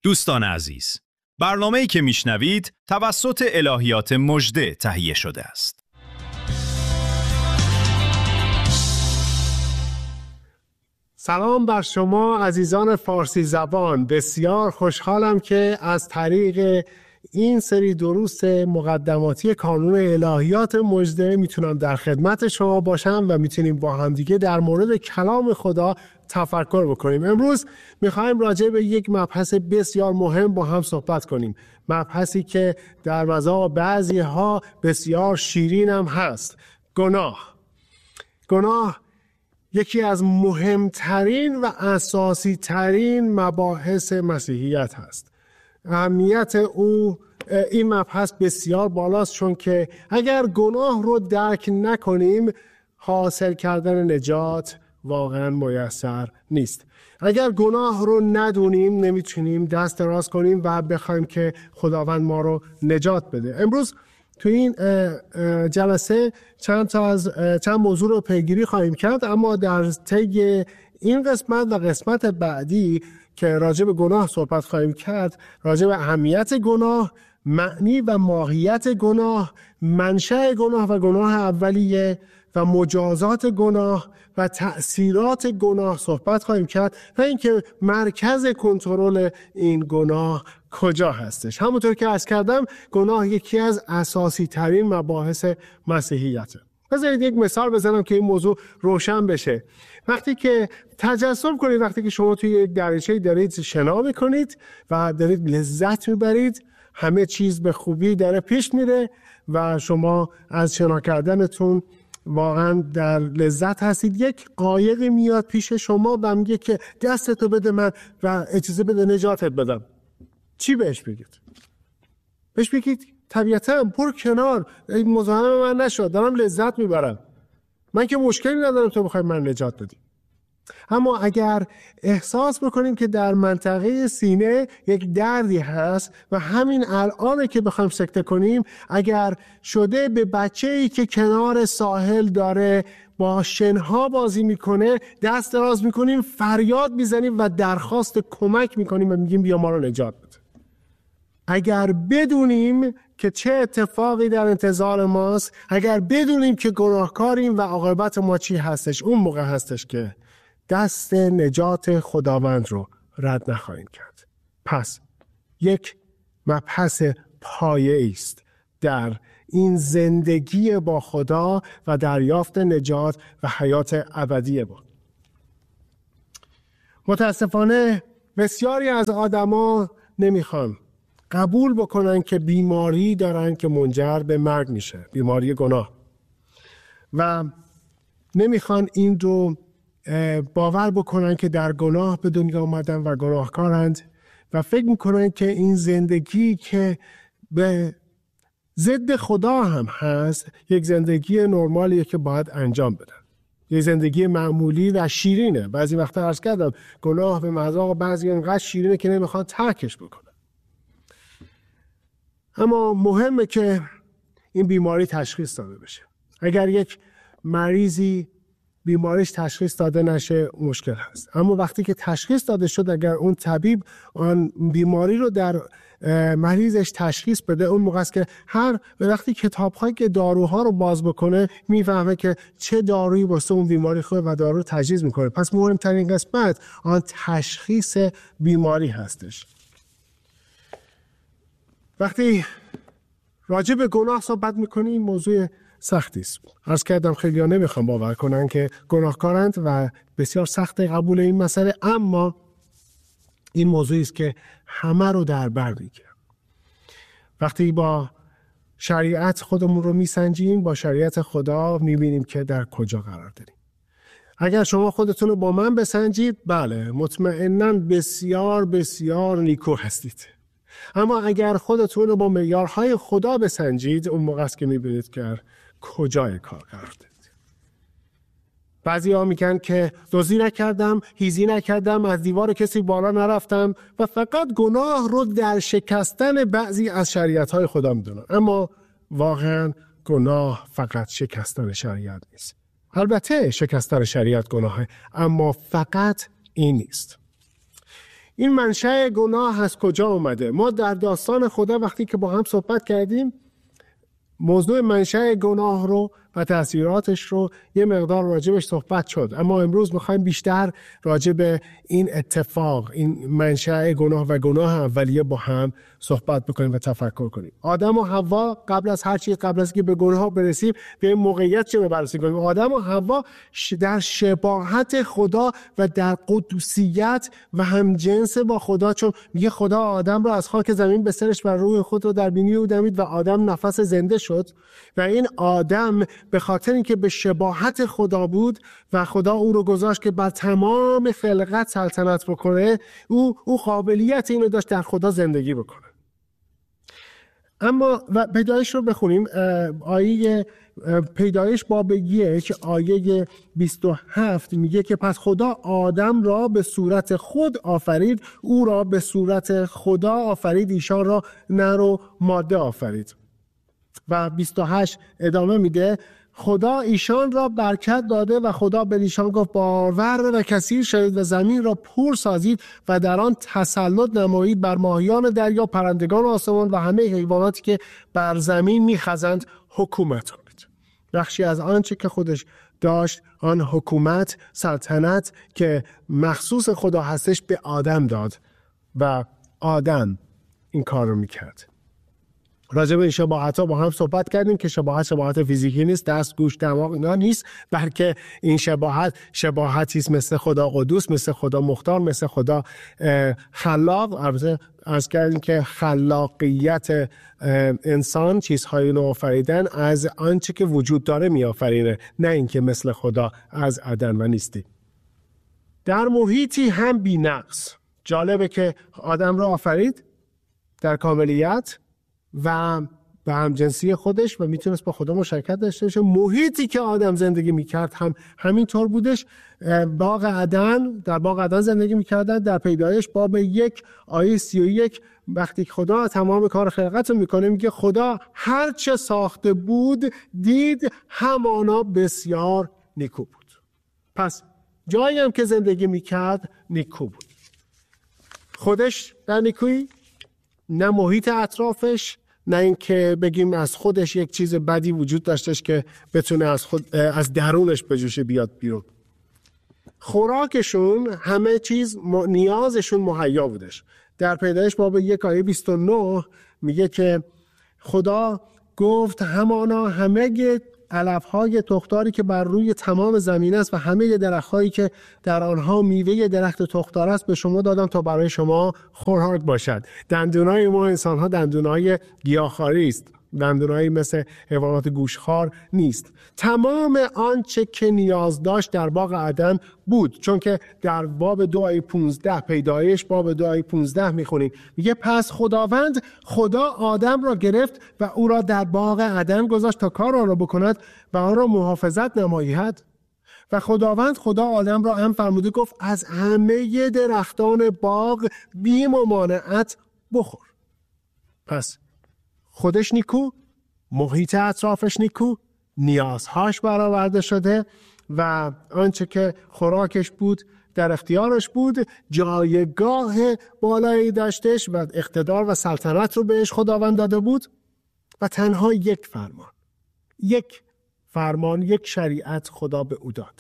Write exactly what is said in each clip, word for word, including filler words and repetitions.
دوستان عزیز، برنامه‌ای که میشنوید توسط الهیات مژده تهیه شده است. سلام بر شما عزیزان فارسی زبان. بسیار خوشحالم که از طریق این سری دروس مقدماتی کانون الهیات مژده میتونم در خدمت شما باشم و میتونیم با هم دیگه در مورد کلام خدا تفکر بکنیم. امروز میخوایم راجع به یک مبحث بسیار مهم با هم صحبت کنیم. مبحثی که در مذاق بعضی ها بسیار شیرین هم هست. گناه. گناه یکی از مهمترین و اساسی ترین مباحث مسیحیت هست. اهمیت او این مبحث بسیار بالاست، چون که اگر گناه رو درک نکنیم حاصل کردن نجات واقعا میسر نیست. اگر گناه رو ندونیم نمیتونیم دست دراز کنیم و بخوایم که خداوند ما رو نجات بده. امروز تو این جلسه چند تا از چند موضوع رو پیگیری خواهیم کرد، اما در طی این قسمت و قسمت بعدی که راجع به گناه صحبت خواهیم کرد، راجع به اهمیت گناه، معنی و ماهیت گناه، منشأ گناه و گناه اولیه و مجازات گناه و تأثیرات گناه صحبت خواهیم کرد و اینکه مرکز کنترل این گناه کجا هستش. همونطور که عرض کردم گناه یکی از اساسی ترین مباحث مسیحیته. بذارید یک مثال بزنم که این موضوع روشن بشه. وقتی که تجسم کنید وقتی که شما توی یک دریاچه دارید شنا میکنید و دارید لذت میبرید، همه چیز به خوبی داره پیش میره و شما از شنا کردنتون واقعا در لذت هستید. یک قایق میاد پیش شما و میگه که دستتو بده من و اجازه بده نجاتت بدم. چی بهش بگید؟ بهش بگید طبیعتاً برو کنار، مزاحم من نشو، دارم لذت میبرم، من که مشکلی ندارم تو بخوای من نجات بدی. اما اگر احساس بکنیم که در منطقه سینه یک دردی هست و همین الانه که بخوایم سکته کنیم، اگر شده به بچه‌ای که کنار ساحل داره با شنها بازی میکنه دست دراز میکنیم، فریاد میزنیم و درخواست کمک میکنیم و میگیم بیا ما رو نجات بده. اگر بدونیم که چه اتفاقی در انتظار ماست، اگر بدونیم که گناهکاریم و عاقبت ما چی هستش، اون موقع هستش که دست نجات خداوند رو رد نخواهیم کرد. پس یک مبحث پایه‌ای است در این زندگی با خدا و دریافت نجات و حیات ابدی ما. متاسفانه بسیاری از آدما نمیخوان قبول بکنن که بیماری دارن که منجر به مرگ میشه، بیماری گناه، و نمیخوان این رو باور بکنن که در گناه به دنیا آمدن و گناهکارند و فکر میکنن که این زندگی که به ضد خدا هم هست یک زندگی نرمالیه که باید انجام بدن، یک زندگی معمولی و شیرینه. بعضی وقتا عرض کردم گناه به مذاق بعضی انقدر شیرینه که نمیخوان ترکش بکنن. اما مهمه که این بیماری تشخیص داده بشه. اگر یک مریضی بیماریش تشخیص داده نشه مشکل هست، اما وقتی که تشخیص داده شد اگر اون طبیب آن بیماری رو در مریضش تشخیص بده، اون موقع است که هر وقتی کتاب‌هایی که داروها رو باز بکنه میفهمه که چه دارویی واسه اون بیماری خوبه و دارو رو تجویز میکنه. پس مهمترین قسمت آن تشخیص بیماری هستش. وقتی راجع به گناه صحبت میکنیم موضوع سختی است. عرض کردم خیلی ها نمیخوام باور کنن که گناهکارند و بسیار سخت قبول این مسئله، اما این موضوعی است که همه رو در بر میگیره. وقتی با شریعت خودمون رو میسنجیم با شریعت خدا میبینیم که در کجا قرار داریم. اگر شما خودتون رو با من بسنجید، بله مطمئناً بسیار بسیار نیکو هستید. اما اگر خودتون رو با معیارهای خدا بسنجید، اون موقع است که میبینید که کجای کار قرار دارید. بعضی ها میگن که دزدی نکردم، هیزی نکردم، از دیوار کسی بالا نرفتم و فقط گناه رو در شکستن بعضی از شریعت‌های خدا میدونن. اما واقعا گناه فقط شکستن شریعت نیست. البته شکستن شریعت گناهه، اما فقط این نیست. این منشأ گناه از کجا اومده؟ ما در داستان خدا وقتی که با هم صحبت کردیم موضوع منشأ گناه رو و تأثیراتش رو یه مقدار راجبش صحبت شد، اما امروز میخوایم بیشتر راجب این اتفاق، این منشأ گناه و گناه اولیه با هم صحبت بکنیم و تفکر کنیم. آدم و حوا قبل از هر چیز، قبل از که به گناه برسیم، به این موقعیت چه بررسی کنیم. آدم و حوا در شباهت خدا و در قدوسیت و همجنس با خدا، چون میگه خدا آدم رو از خاک زمین به سرش و روح خود رو در بینی او دمید و آدم نفس زنده شد و این آدم به خاطر اینکه به شباهت خدا بود و خدا او رو گذاشت که بر تمام خلقت سلطنت بکنه، او او قابلیت اینو داشت در خدا زندگی بکنه. اما و پیدایش رو بخونیم، آیه پیدایش باب یک آیه بیست و هفت میگه که پس خدا آدم را به صورت خود آفرید، او را به صورت خدا آفرید، ایشان را نر و ماده آفرید. و بیست و هشت ادامه میده خدا ایشان را برکت داده و خدا به ایشان گفت بارور و کثیر شوید و زمین را پر سازید و در آن تسلط نمایید بر ماهیان دریا، پرندگان آسمان و همه حیواناتی که بر زمین میخزند حکومت کنید. بخشی از آنچه که خودش داشت، آن حکومت، سلطنت که مخصوص خدا هستش، به آدم داد و آدم این کار رو میکرد. راجع به این شباهت‌ها با هم صحبت کردیم که شباهت شباهت فیزیکی نیست، دست، گوش، دماغ اینا نیست، بلکه این شباهت شباهتی است مثل خدا قدوس، مثل خدا مختار، مثل خدا خلاق. البته عرض کردیم که خلاقیت انسان، چیزهای نو آفریدن، از آنچه که وجود داره می آفرینه، نه اینکه مثل خدا از عدم و نیستی. در محیطی هم بی‌نقص. جالبه که آدم را آفرید در کاملیت و به همجنسی خودش و میتونست با خدا مشارکت داشته باشه. محیطی که آدم زندگی میکرد هم همینطور بودش. باغ عدن، در باغ عدن زندگی میکردن. در پیدایش باب یک آیه سی و یک وقتی خدا تمام کار خلقت رو میکنه میگه خدا هر چه ساخته بود دید همانا بسیار نیکو بود. پس جایی هم که زندگی میکرد نیکو بود. خودش در نیکویی، نه محیط اطرافش، نه اینکه بگیم از خودش یک چیز بدی وجود داشتش که بتونه از خود از درونش بجوشه بیاد بیرون. خوراکشون، همه چیز نیازشون مهیا بودش. در پیدایش باب یک آیه بیست و نه میگه که خدا گفت همانا همه علفهای تخمداری که بر روی تمام زمین است و همه درختهایی که در آنها میوه درخت تخمدار است به شما دادم تا برای شما خوراک باشد. دندونای ما انسان‌ها دندونای گیاهخواری است، دندونایی مثل حیوانات گوشخوار نیست. تمام آنچه که نیاز داشت در باغ عدن بود، چون که در باب دو آیه پونزده پیدایش باب دو آیه پونزده میخونیم میگه پس خداوند خدا آدم را گرفت و او را در باغ عدن گذاشت تا کار آن را بکند و آن را محافظت نماید. و خداوند خدا آدم را هم فرموده گفت از همه درختان باغ بی ممانعت بخور. پس خودش نیکو، محیط اطرافش نیکو، نیازهاش برآورده شده و آنچه که خوراکش بود در اختیارش بود، جایگاه بالایی داشتش و اقتدار و سلطنت رو بهش خداوند داده بود و تنها یک فرمان یک فرمان یک شریعت خدا به او داد.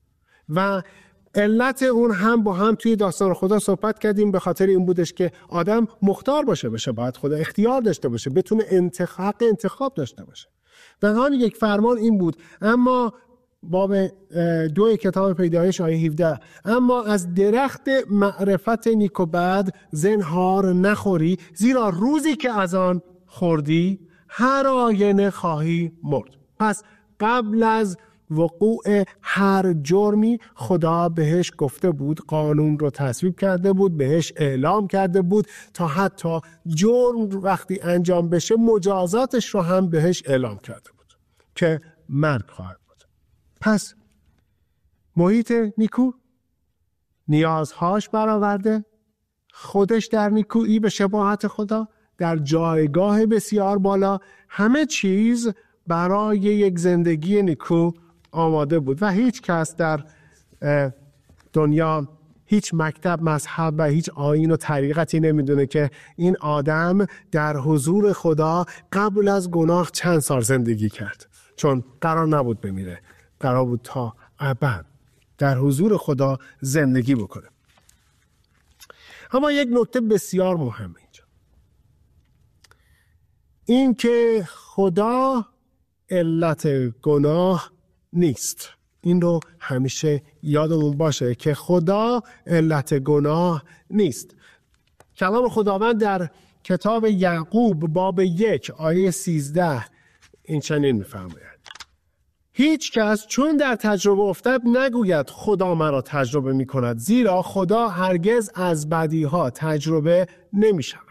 و علت اون هم با هم توی داستان خدا صحبت کردیم، به خاطر این بودش که آدم مختار باشه بشه، باید خدا اختیار داشته باشه، بتونه انتخاب انتخاب داشته باشه. و آن یک فرمان این بود. اما باب دو کتاب پیدایش آیه هفده اما از درخت معرفت نیک و بد زنهار نخوری، زیرا روزی که از آن خوردی هر آینه خواهی مرد. پس قبل از وقوع هر جرمی خدا بهش گفته بود، قانون رو تصویب کرده بود، بهش اعلام کرده بود تا حتی جرم وقتی انجام بشه مجازاتش رو هم بهش اعلام کرده بود که مرگ خواهد بود. پس محیط نیکو، نیازهاش برآورده، خودش در نیکویی به شباهت خدا، در جایگاه بسیار بالا، همه چیز برای یک زندگی نیکو آماده بود و هیچ کس در دنیا، هیچ مکتب مذهب و هیچ آیین و طریقتی نمیدونه که این آدم در حضور خدا قبل از گناه چند سال زندگی کرد، چون قرار نبود بمیره، قرار بود تا ابد در حضور خدا زندگی بکنه. اما یک نکته بسیار مهمه اینجا، این که خدا علت گناه نیست. این رو همیشه یادمون باشه که خدا علت گناه نیست. کلام خداوند در کتاب یعقوب باب یک آیه سیزده این چنین می‌فرماید: هیچ کس چون در تجربه افتد نگوید خدا مرا تجربه می کند، زیرا خدا هرگز از بدیها تجربه نمی شود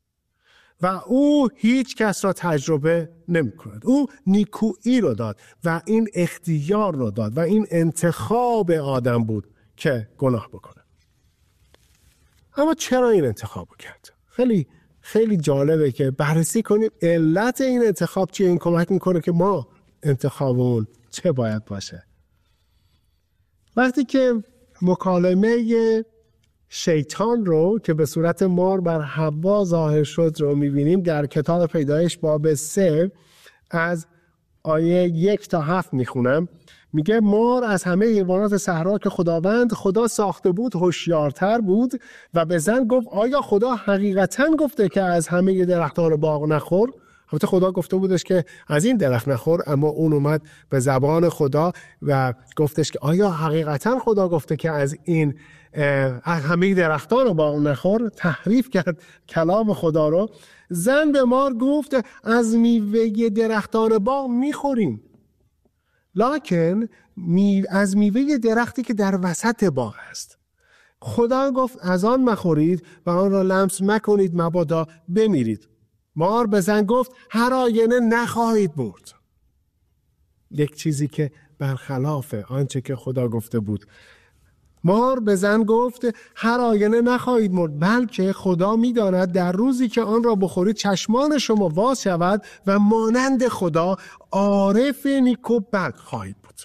و او هیچ کس را تجربه نمی کند. او نیکویی رو داد و این اختیار رو داد و این انتخاب آدم بود که گناه بکنه. اما چرا این انتخاب کرد؟ خیلی خیلی جالبه که بررسی کنیم علت این انتخاب چیه. این کمک میکنه که ما انتخابمون چه باید باشه. وقتی که مکالمه شیطان رو که به صورت مار بر حوا ظاهر شد رو میبینیم در کتاب پیدایش باب سه از آیه یک تا هفت میخونم. میگه مار از همه حیوانات صحرا که خداوند خدا ساخته بود هوشیارتر بود و به زن گفت آیا خدا حقیقتاً گفته که از همه درختان باغ نخور؟ البته خدا گفته بودش که از این درخت نخور، اما اون اومد به زبان خدا و گفتش که آیا حقیقتاً خدا گفته که از این همه درختان باغ نخور؟ تحریف کرد کلام خدا رو. زن به مار گفت از میوه درختان باغ میخوریم، لکن می از میوه درختی که در وسط باغ است خدا گفت از آن مخورید و آن را لمس مکنید مبادا بمیرید. مار به زن گفت هر آینه نخواهید مرد. یک چیزی که برخلاف آنچه که خدا گفته بود. مار به زن گفت هر آینه نخواهید مرد، بلکه خدا می‌داند در روزی که آن را بخورید چشمان شما باز شود و مانند خدا عارف نیک و بد خواهید بود.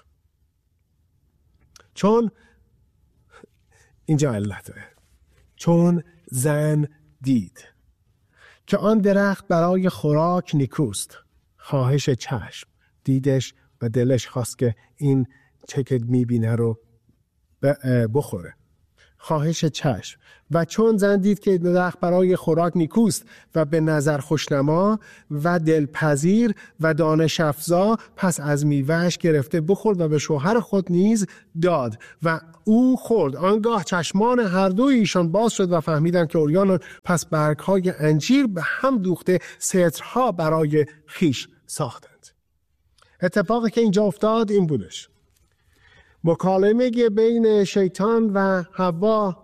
چون اینجا علته، چون زن دید که آن درخت برای خوراک نیکوست، خواهش چشم، دیدش و دلش خواست که این چه که میبینه رو بخوره. خواهش چشم. و چون زن دید که درخت برای خوراک نیکوست و به نظر خوشنما و دلپذیر و دانش افزا، پس از میوهش گرفته بخورد و به شوهر خود نیز داد و او خورد. آنگاه چشمان هر دوی ایشان باز شد و فهمیدند که عریانند. پس برگ‌های انجیر به هم دوخته سترها برای خیش ساختند. اتفاقی که اینجا افتاد این بودش: مکالمه بین شیطان و حوا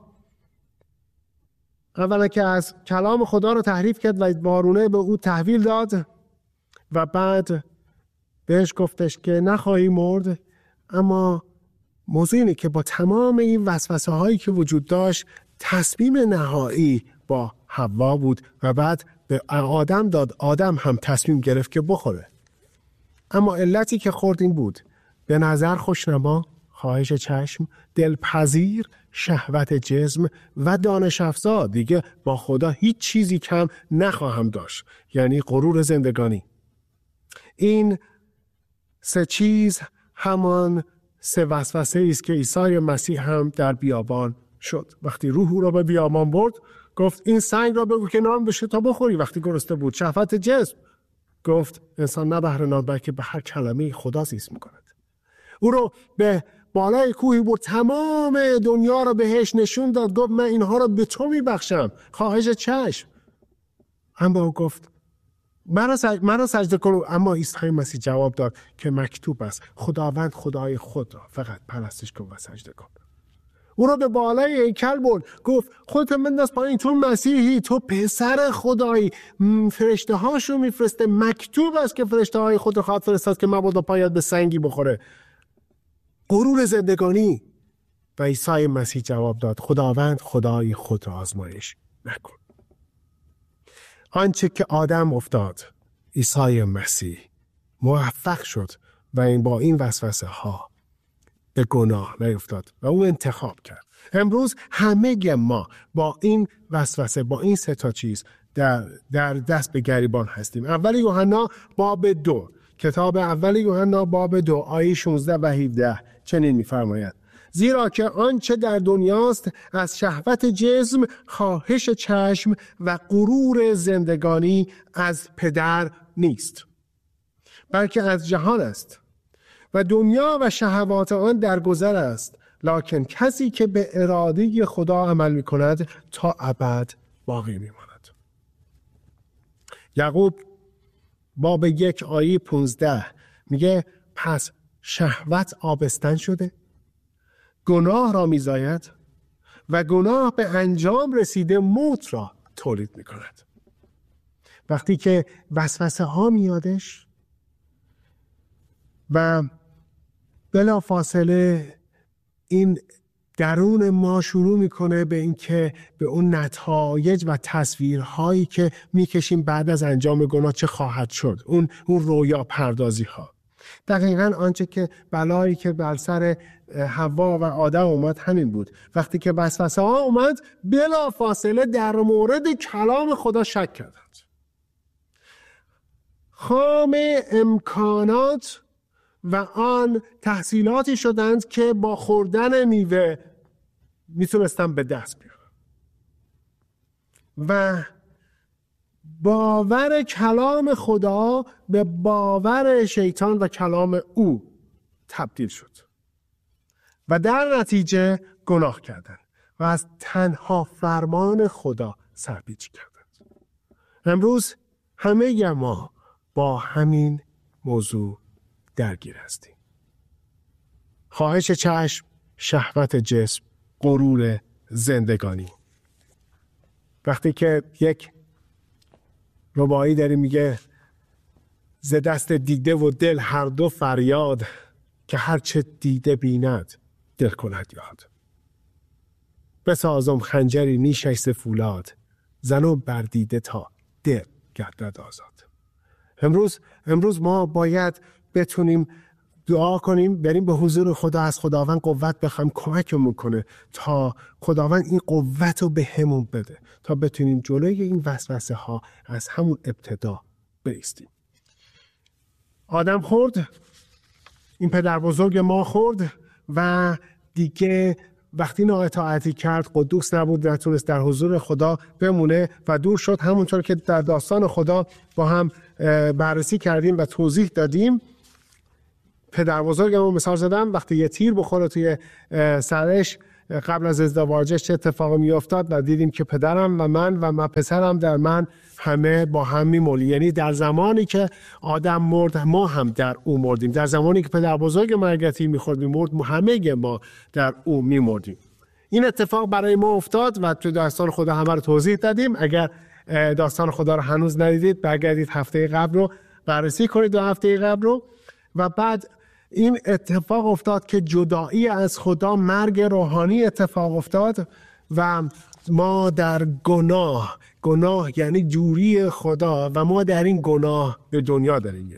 اولا که از کلام خدا رو تحریف کرد و وارونه به او تحویل داد و بعد بهش گفتش که نخواهی مرد. اما موضوع اینه که با تمام این وسوسه هایی که وجود داشت تصمیم نهایی با حوا بود و بعد به آدم داد. آدم هم تصمیم گرفت که بخوره. اما علتی که خورد این بود: به نظر خوشنما، خواهش چشم، دلپذیر، شهوت جسم و دانش افزا. دیگه با خدا هیچ چیزی کم نخواهم داشت، یعنی غرور زندگانی. این سه چیز همان سه وسوسه است که عیسی مسیح هم در بیابان شد. وقتی روح او را به بیابان برد گفت این سنگ را بگو که نان بشه تا بخوری. وقتی گرسنه بود شهوت جسم گفت انسان نه بهر نان بلکه به هر کلمه خدا زیست میکند. او رو به بالای کوهی برد، تمام دنیا رو بهش نشون داد، گفت من اینها رو به تو میبخشم، خواهش چشم. اما او گفت مرا سج... مرا سجده کن. اما عیسی مسیح جواب داد که مکتوب است خداوند خدای خود را فقط پرستش کن و سجده کن. او را به بالای هیکل برد، گفت خودت بنداز پایین، تو مسیحی، تو پسر خدایی، فرشته هاشو میفرسته، مکتوب است که فرشته های خود رو خواهد فرستاد که مبادا پایت به سنگی بخوره. غرور زندگانی. و عیسی مسیح جواب داد خداوند خدای خود را آزمایش نکن. آنچه که آدم افتاد، عیسی مسیح موفق شد و این با این وسوسه ها به گناه نیفتاد و او انتخاب کرد. امروز همه ما با این وسوسه، با این سه تا چیز در, در دست به گریبان هستیم. اول یوحنا باب دو، کتاب اول یوحنا باب دو آیه شانزده و هفده چنین می‌فرماید: زیرا که آنچه در دنیاست از شهوت جسم، خواهش چشم و غرور زندگانی از پدر نیست، بلکه از جهان است و دنیا و شهوات آن در گذر است، لکن کسی که به اراده خدا عمل می کند تا ابد باقی می ماند. یعقوب باب یک آیه پونزده میگه پس شهوت آبستن شده، گناه را می زاید و گناه به انجام رسیده موت را تولید می کند. وقتی که وسوسه ها میادش و بلا فاصله این درون ما شروع میکنه به این که به اون نتایج و تصویرهایی که میکشیم بعد از انجام گناه چه خواهد شد، اون اون رویا پردازی ها. دقیقاً آنچه که بلایی که بر سر حوا و آدم اومد همین بود. وقتی که وسوسه ها اومد بلا فاصله در مورد کلام خدا شک کردند. خام امکانات و آن تحصیلاتی شدند که با خوردن میوه میتونستن به دست بیارن و باور کلام خدا به باور شیطان و کلام او تبدیل شد و در نتیجه گناه کردند و از تنها فرمان خدا سرپیچی کردند. امروز همه ما با همین موضوع درگیر هستیم. خواهش چشم، شهوت جسم، غرور زندگانی. وقتی که یک ربایی داری میگه ز دست دیده و دل هر دو فریاد، که هر چه دیده بیند دل کند یاد. بسازم خنجری نیشش ز فولاد، زنم بر دیده تا دل گردد آزاد. امروز امروز ما باید بتونیم دعا کنیم، بریم به حضور خدا، از خداوند قوت بخوایم کمکمون کنه تا خداوند این قوت رو به همون بده تا بتونیم جلوی این وسوسه ها از همون ابتدا بایستیم. آدم خورد، این پدر بزرگ ما خورد و دیگه وقتی نااطاعتی کرد، قدوس نبود، نتونست در حضور خدا بمونه و دور شد. همونطور که در داستان خدا با هم بررسی کردیم و توضیح دادیم، پدر بزرگمون مثال زدم وقتی یه تیر بخوره توی سرش قبل از ازدواجش چه اتفاقی میافتاد و دیدیم که پدرم و من و من پسرم در من همه با هم میمونیم. یعنی در زمانی که آدم مرد ما هم در او مردیم، در زمانی که پدر بزرگ مرگتی میخورد میمرد همه ما در او میمردیم. این اتفاق برای ما افتاد و تو داستان خدا همه رو توضیح دادیم. اگر داستان خدا رو هنوز ندیدید برگردید هفته قبل رو بررسی کنید، دو هفته قبل رو. و بعد این اتفاق افتاد که جدایی از خدا، مرگ روحانی اتفاق افتاد و ما در گناه، گناه یعنی دوری خدا، و ما در این گناه به دنیا داریم.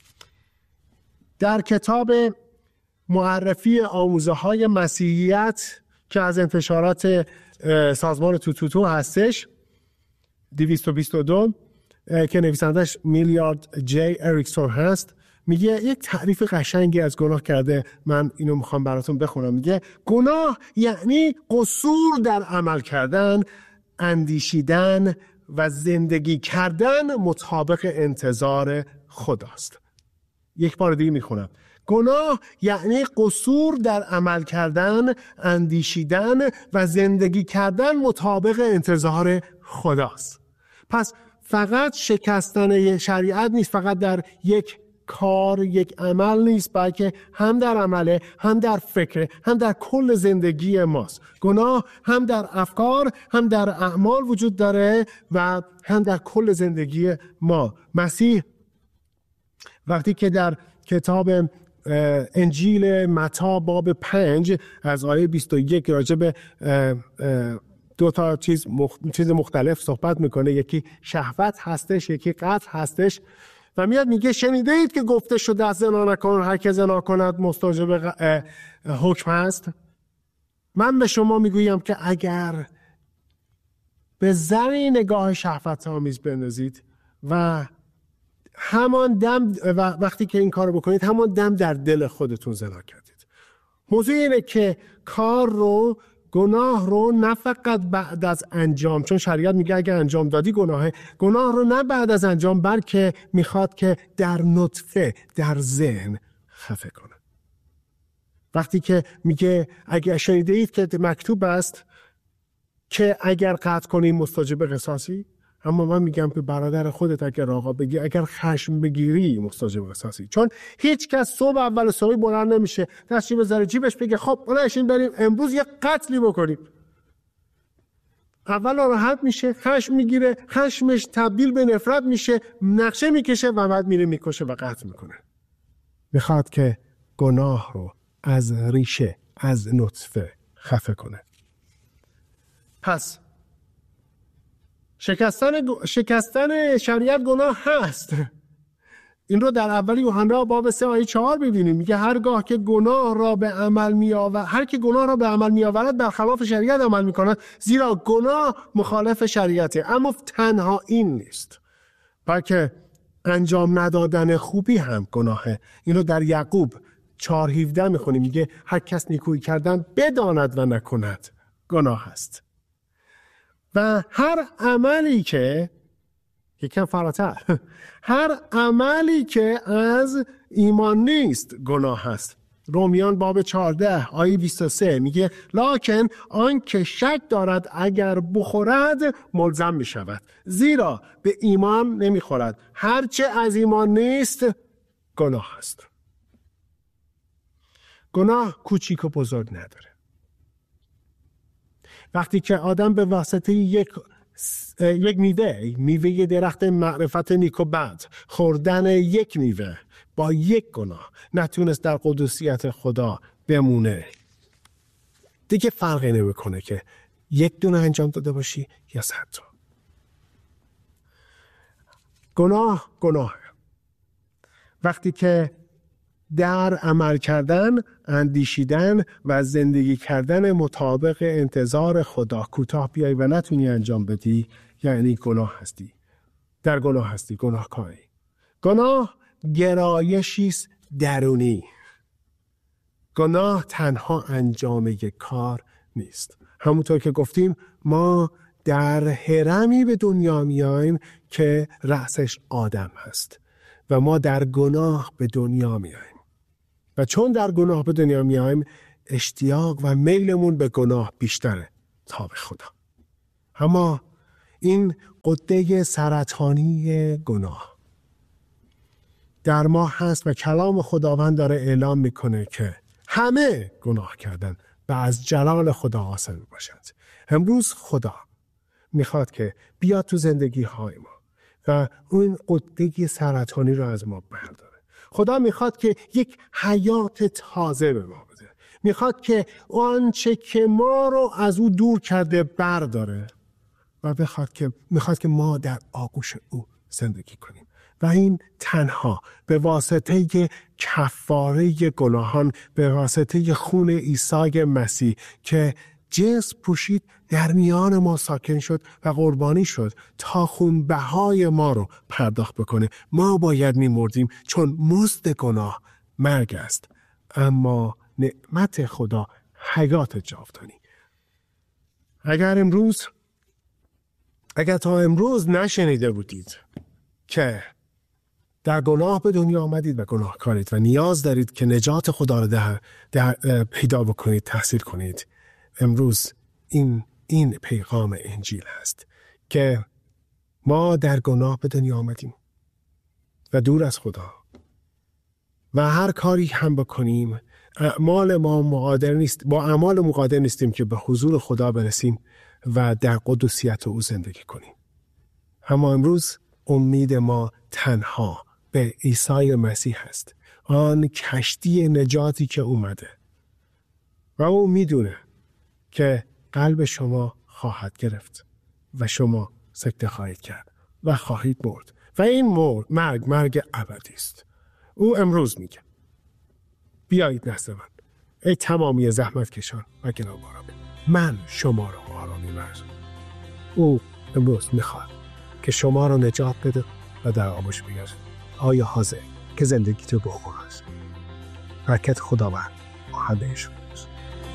در کتاب معرفی آموزه های مسیحیت که از انتشارات سازمان توتوتو هستش، دویست و بیست و دو که نویسندش میلیارد جی اریکسون هست، میگه یک تعریف قشنگی از گناه کرده. من اینو میخوام براتون بخونم. میگه گناه یعنی قصور در عمل کردن، اندیشیدن و زندگی کردن مطابق انتظار خداست. یک بار دیگه میخونم. گناه یعنی قصور در عمل کردن، اندیشیدن و زندگی کردن مطابق انتظار خداست. پس فقط شکستن شریعت نیست، فقط در یک کار، یک عمل نیست، بلکه هم در عمله، هم در فکر، هم در کل زندگی ماست. گناه هم در افکار، هم در اعمال وجود داره و هم در کل زندگی ما. مسیح وقتی که در کتاب انجیل متی باب پنج از آیه بیست و یک راجع به دو تا چیز مخ... چیز مختلف صحبت میکنه، یکی شهوت هستش، یکی قتل هستش، و میاد میگه شنیده اید که گفته شده از زنا نکن، هر که زنا کند مستوجب حکم هست. من به شما میگویم که اگر به زنی نگاه شهوت آمیز بندازید و همان دم و وقتی که این کارو بکنید همان دم در دل خودتون زنا کردید. موضوع اینه که کار رو، گناه رو نه فقط بعد از انجام، چون شریعت میگه اگر انجام دادی گناهه، گناه رو نه بعد از انجام بلکه میخواد که در نطفه، در ذهن خفه کنه. وقتی که میگه اگر شنیده اید که مکتوب است که اگر قتل کنی مستوجب قصاصی، اما من میگم که برادر خودت اگر آقا بگی، اگر خشم بگیری مستوجب قصاصی. چون هیچ کس صبح اول صبح بلند نمیشه دستش بذاره جیبش بگه خب بلنشین بریم امروز یه قتلی بکنیم. اول راحت میشه، خشم میگیره، خشمش تبدیل به نفرت میشه، نقشه میکشه و بعد میره میکشه و قتل میکنه. میخواد که گناه رو از ریشه، از نطفه خفه کنه. پس شکستن شکستن شریعت گناه هست. این رو در اول یوحنا باب سه آیه چهار می‌بینیم. میگه هرگاه که گناه را به عمل می‌آورد، هر که گناه را به عمل می‌آورد برخلاف شریعت عمل می‌کند، زیرا گناه مخالف شریعته. اما تنها این نیست، بلکه انجام ندادن خوبی هم گناهه. این رو در یعقوب چهار هفده می‌خونیم. میگه هر کس نیکویی کردن بداند و نکند گناه است. و هر عملی که یکم فراتر هر عملی که از ایمان نیست گناه است. رومیان باب چهارده آیه بیست و سه میگه لکن آن که شک دارد اگر بخورد ملزم می شود، زیرا به ایمان نمی خورد. هرچه از ایمان نیست گناه است. گناه کوچیک و بزرگ نداره. وقتی که آدم به واسطه یک یک میوه میوه درخت معرفت نیک و بد، خوردن یک میوه با یک گناه نتونست در قدوسیت خدا بمونه، دیگه فرقی نمیکنه که یک دونه انجام داده باشی یا صد تا. گناه گناه. وقتی که در عمل کردن، اندیشیدن و زندگی کردن مطابق انتظار خدا کوتاه بیایی و نتونی انجام بدی، یعنی گناه هستی. در گناه هستی، گناهکاری. گناه گرایشی است درونی. گناه تنها انجام یک کار نیست. همونطور که گفتیم ما در هرمی به دنیا میاییم که رأسش آدم هست و ما در گناه به دنیا میاییم. و چون در گناه به دنیا میاییم اشتیاق و میلمون به گناه بیشتره تا به خدا. اما این غده سرطانی گناه در ما هست و کلام خداوند داره اعلام میکنه که همه گناه کردن و از جلال خدا عاصی باشند. امروز خدا میخواد که بیاد تو زندگی های ما و اون غده سرطانی رو از ما برداره. خدا میخواد که یک حیات تازه به ما بده. میخواد که آنچه که ما رو از او دور کرده برداره و بخواد که میخواد که ما در آغوش او زندگی کنیم. و این تنها به واسطه کفاره گناهان، به واسطه خون عیسی مسیح که جسم پوشید در میان ما ساکن شد و قربانی شد تا خون بهای ما رو پرداخت بکنه. ما باید می‌مردیم چون مزد گناه مرگ است، اما نعمت خدا حیات جاودانی. اگر امروز اگر تا امروز نشنیده بودید که در گناه به دنیا آمدید و گناه کارید و نیاز دارید که نجات خدا رو در, در پیدا بکنید، تحصیل کنید، امروز این این پیغام انجیل است که ما در گناه به دنیا آمدیم و دور از خدا و هر کاری هم بکنیم اعمال ما مقادر نیست، با اعمال مقادر نیستیم که به حضور خدا برسیم و در قدوسیت او زندگی کنیم. اما امروز امید ما تنها به عیسی مسیح است، آن کشتی نجاتی که اومده و او میدونه که قلب شما خواهد گرفت و شما سکته خواهید کرد و خواهید مرد و این مرگ مرگ ابدی است. او امروز میگه بیایید نزد من ای تمامی زحمت کشان و گناهکاران، من شما را آرامی بخشم. او امروز میخواد که شما را نجات بده و در آغوش بگیرد. آیا حاضر که زندگی تو بخورد؟ برکت خداوند با همه شما.